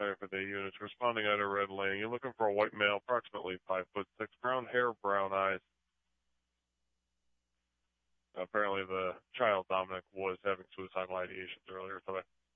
for the units responding at a red lane. You're looking for a white male, approximately 5'6", brown hair, brown eyes. Apparently the child, Dominic, was having suicidal ideations earlier today.